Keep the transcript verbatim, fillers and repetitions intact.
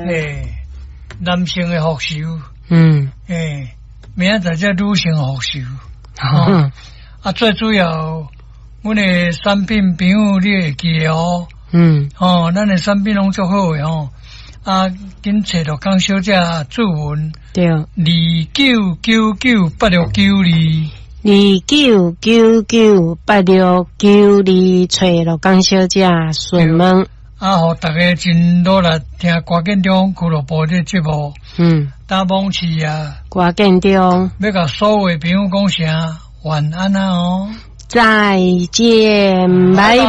诶，男性的福寿， 嗯， 诶，明仔载才女性福寿。 哦， 啊，最主要，阮的产品朋友你会记哦。 嗯， 哦，咱的产品拢足好诶吼。啊，紧找到江小姐注文， 对， 二九九九八六九二， 二九九九八六九二，找罗江小姐询问。 啊，互大家真努力听歌建中俱乐部这节目。 嗯， 打网市啊， 歌建中要甲所有朋友讲声晚安啊哦， 再见，拜拜。